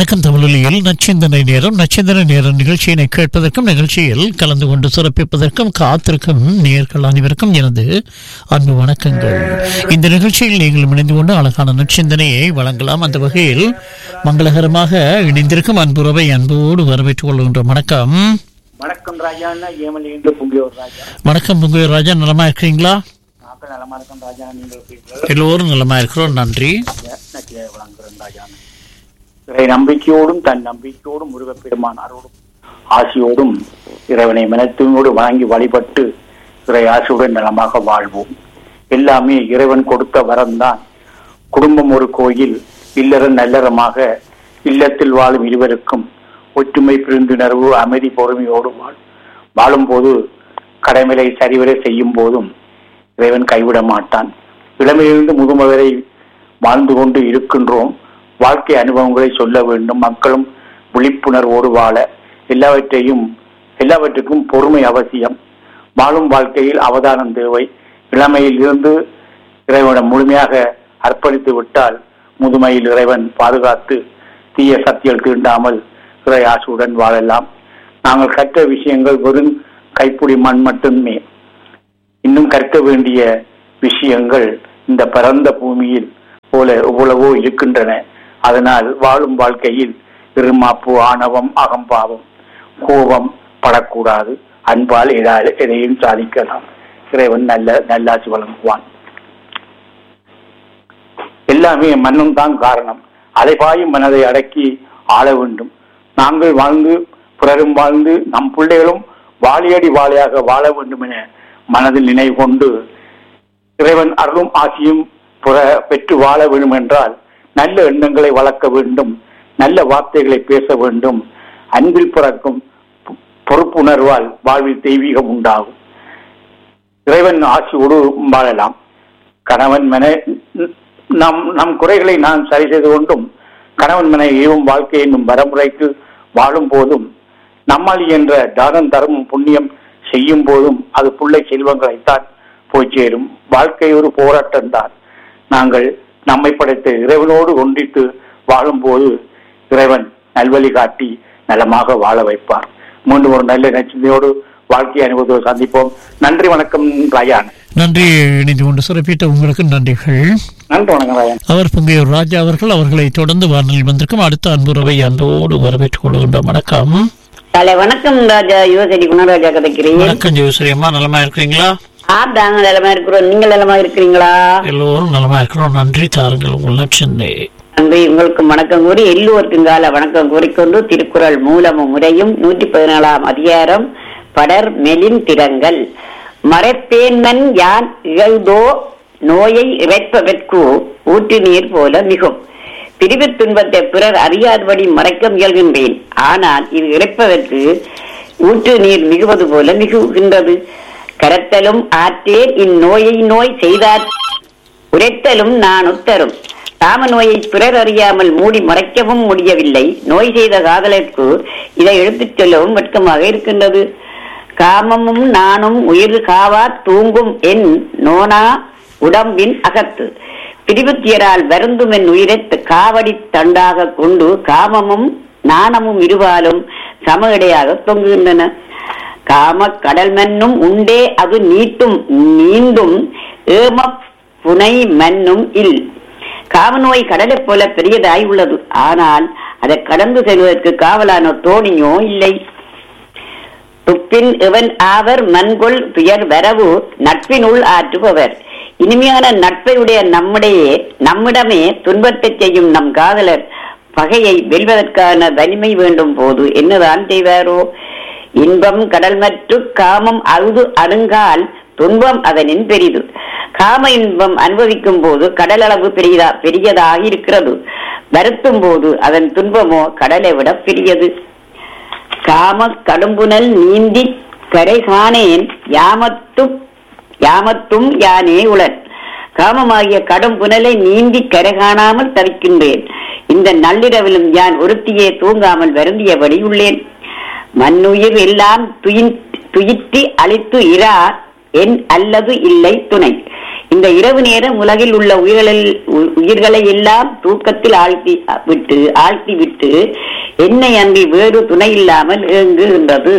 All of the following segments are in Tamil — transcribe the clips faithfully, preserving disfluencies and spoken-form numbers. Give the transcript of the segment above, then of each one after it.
வணக்கம் தமிழொலியில் நச்சிந்தனை நேரம். நச்சிந்தனை நேரம் நிகழ்ச்சியினை கேட்பதற்கும் நிகழ்ச்சியில் கலந்து கொண்டு சிறப்பிப்பதற்கும் காத்திருக்கும் நேயர்கள் அனைவருக்கும் எனது அன்பு வணக்கங்கள். இந்த நிகழ்ச்சியில் நீங்கள் இணைந்து கொண்டு அழகான நச்சிந்தனையை வழங்கலாம். அந்த வகையில் மங்களகரமாக இணைந்திருக்கும் அன்புறவை அன்போடு வரவேற்றுக் கொள்கின்றோம். வணக்கம். வணக்கம் ராஜா. புங்கியூர் ராஜா. வணக்கம் புங்கியூர் ராஜா, நலமா இருக்கிறீங்களா? நலமா இருக்கும் ராஜா. நீங்கள் எல்லோரும் நலமா இருக்கிறோம், நன்றி. ராஜா, இறை நம்பிக்கையோடும் தன் நம்பிக்கையோடும் முருகப்பெருமானாரோடும் ஆசியோடும் இறைவனை மனத்தோடு வணங்கி வழிபட்டு இறை ஆசியுடன் நலமாக வாழ்வோம். எல்லாமே இறைவன் கொடுத்த வரம்தான். குடும்பம் ஒரு கோயில், இல்லறம் நல்லறமாக இல்லத்தில் வாழும் இருவருக்கும் ஒற்றுமை புரிந்துணர்வு அமைதி பொறுமையோடு வாழ் வாழும் போது கடமைகளை சரிவரை செய்யும் போதும் இறைவன் கைவிட மாட்டான். இளமையிலிருந்து முதுமை வரை வாழ்ந்து கொண்டு இருக்கின்றோம். வாழ்க்கை அனுபவங்களை சொல்ல வேண்டும். மக்களும் விழிப்புணர்வோடு வாழ எல்லாவற்றையும் எல்லாவற்றுக்கும் பொறுமை அவசியம். வாழும் வாழ்க்கையில் அவதானம் தேவை. இளமையில் இருந்து இறைவனிடம் முழுமையாக அர்ப்பணித்து விட்டால் முதுமையில் இறைவன் பாதுகாத்து தீய சக்திகள் தீண்டாமல் இறை ஆசையுடன் வாழலாம். நாங்கள் கற்ற விஷயங்கள் வெறும் கைப்பிடி மண் மட்டுமே. இன்னும் கற்க வேண்டிய விஷயங்கள் இந்த பரந்த பூமியில் போல எவ்வளவோ இருக்கின்றன. அதனால் வாழும் வாழ்க்கையில் இருமாப்பு, ஆணவம், அகம்பாவம், கோபம் படக்கூடாது. அன்பால் எதையும் சாதிக்கலாம். இறைவன் நல்ல நல்லாட்சி வழங்குவான். எல்லாமே மண்ணும் தான் காரணம். அலைபாயும் மனதை அடக்கி ஆள வேண்டும். நாங்கள் வாழ்ந்து பிறரும் வாழ்ந்து நம் பிள்ளைகளும் வாழையடி வாழையாக வாழ வேண்டும் என மனதில் நினைவு கொண்டு இறைவன் அருளும் ஆசியும் பெற்று வாழ வேண்டும் என்றால் நல்ல எண்ணங்களை வளர்க்க வேண்டும். நல்ல வார்த்தைகளை பேச வேண்டும். அன்பில் பிறக்கும் பொறுப்புணர்வால் வாழ்வில் தெய்வீகம் உண்டாகும். இறைவன் ஆசியோடு வாழலாம். கணவன் மன நம் நம் குறைகளை நாம் சரி செய்து கொண்டும் கணவன் மனை ஏவும் வாழ்க்கை என்னும் வரமுறைக்கு வாழும் போதும் நம்மால் என்ற தானம் தர்மம் புண்ணியம் செய்யும் போதும் அது பிள்ளை செல்வங்களைத்தான் போய் சேரும். வாழ்க்கை ஒரு போராட்டம் தான். நாங்கள் நம்மை படைத்த இறைவனோடு ஒன்றித்து வாழும் போது இறைவன் நல்வழி காட்டி நலமாக வாழ வைப்பார். மீண்டும் ஒரு நல்ல நச்சினையோடு வாழ்க்கை அனுபவத்தோடு சந்திப்போம். நன்றி, வணக்கம் ராஜா. நன்றி. இணைந்து கொண்டு சிறப்பித்த உங்களுக்கு நன்றிகள். நன்றி, வணக்கம் ராஜா. அவர் புங்கையூர் ராஜா அவர்கள். அவர்களை தொடர்ந்து வானொலி வந்திருக்கும் அடுத்த அன்புறவை அன்போடு வரவேற்றுக் கொள்கின்றோம். வணக்கம். காலை வணக்கம் ராஜா. யுவசரி குணராஜா கதைக்கிறீங்க. வணக்கம் யுவசரி அம்மா, நலமா இருக்கிறீங்களா? ஆதாங்க நலமா இருக்கிறோம். நீங்க நலமா இருக்கிறீங்களா? எல்லோரும் நலமா இருக்கிறோம், நன்றி. தாருங்கள் உங்கள் நச்சினை. நன்றி. உங்களுக்கு வணக்கம் கூறி எல்லோருக்கும் கால வணக்கம் கூறிக்கொண்டு திருக்குறள் மூலமும் முறையும் நூற்றி பதினாலாம் அதிகாரம் படர் மெலின் திறங்கள் மறைப்பேன்மன் யான் இகழ்தோ நோயை இறைப்பதற்கு ஊற்று நீர் போல மிகும். பிரிவு துன்பத்தை பிறர் அறியாதபடி மறைக்க முயல்கின்றேன். ஆனால் இது இறைப்பதற்கு ஊற்று நீர் மிகுவது போல மிகுகின்றது. கரத்தலும் ஆற்றேன் இந்நோயை நோய் செய்தார் உரைத்தலும் நான் உத்தரும். காம நோயை பிறர் அறியாமல் மூடி மறைக்கவும் முடியவில்லை. நோய் செய்த காதலுக்கு இதை எடுத்துச் செல்லவும் வெட்கமாக இருக்கின்றது. காமமும் நானும் உயிர் காவா தூங்கும் என் நோனா உடம்பின் அகத்து. பிரிவுத்தியரால் வருந்தும் என் உயிரை காவடி தண்டாக கொண்டு காமமும் நாணமும் இருவாலும் சம இடையாக தொங்குகின்றன. காம கடல் மண்ணும் உண்டே அது நீட்டும் நீந்தும் ஏம புனை மண்ணும் இல். காமநோய் கடலை போல பெரியதாய் உள்ளது. ஆனால் அதை கடந்து செல்வதற்கு காவலான தோணியோ இல்லை. துப்பின் எவன் ஆவர் மண்கொள் துயர் வரவு நட்பினுள் ஆற்றுபவர். இனிமையான நட்பையுடைய நம்முடைய நம்மிடமே துன்பத்தை செய்யும் நம் காதலர் பகையை வெல்வதற்கான வலிமை வேண்டும் போது என்னதான் செய்வாரோ? இன்பம் கடல் மற்றும் காமம் அழுது அணுங்கால் துன்பம் அதனின் பெரிது. காம இன்பம் அனுபவிக்கும் போது கடல் அளவு பெரியதா பெரியதாக இருக்கிறது. வருத்தும் போது அதன் துன்பமோ கடலை விட பெரியது. காம கடும்புனல் நீந்தி கரை காணேன் யாமத்து யாமத்தும் யானே உளன். காமமாகிய கடும் புனலை நீந்தி கரை காணாமல் தவிக்கின்றேன். இந்த நள்ளிரவிலும் யான் ஒருத்தியே தூங்காமல் வருந்தியபடி உள்ளேன். மண்ணுயிர் எல்லாம் துயிற்றி அழித்து இரா என் அல்லது இல்லை துணை. இந்த இரவு நேரம் உலகில் உள்ள உயிர்களில் உயிர்களை எல்லாம் தூக்கத்தில் ஆழ்த்தி விட்டு ஆழ்த்தி விட்டு என்னை அன்றி வேறு துணை இல்லாமல் ஏங்குகின்றது.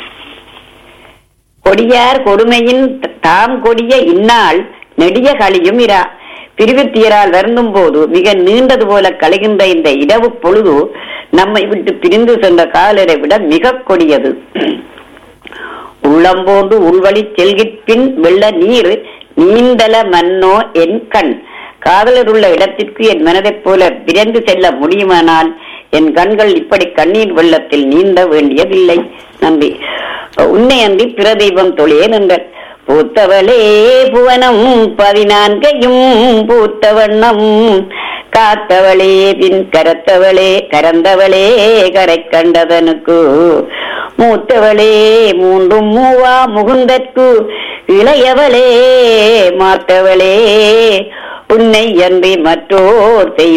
கொடியார் கொடுமையின் தாம் கொடிய இந்நாள் நெடிய களியும் இரா பிரிவுத்தியரால் வருந்தும் போது மிக நீண்டது போல கழிகின்ற இந்த இரவு பொழுது நம்மை விட்டு பிரிந்து சென்ற காலரை விட மிக கொடியது. உள்ளம் போன்று உள்வழி செல்கிற்பின் வெள்ள நீர் நீண்டல மன்னோ என் கண். காதலர் உள்ள இடத்திற்கு என் மனதைப் போல விரைந்து செல்ல முடியுமானால் என் கண்கள் இப்படி கண்ணீர் வெள்ளத்தில் நீந்த வேண்டியதில்லை. நன்றி. உன்னை அன்றி பிற தெய்வம் தொழியேன் என்றார். பூத்தவளே புவனம் பதினான்கையும் பூத்த வண்ணம் காத்தவளே பின் கரத்தவளே கரந்தவளே கரை கண்டதனுக்கு மூத்தவளே மூன்றும் மூவா முகுந்தற்கு இளையவளே மாத்தவளே உன்னை அன்றி மற்றோர்